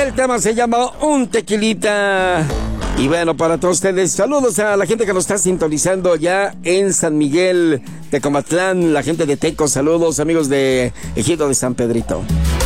El tema se llama Un Tequilita. Y bueno, para todos ustedes, saludos a la gente que nos está sintonizando ya en San Miguel, Tecomatlán, la gente de Teco, saludos amigos de Ejido de San Pedrito.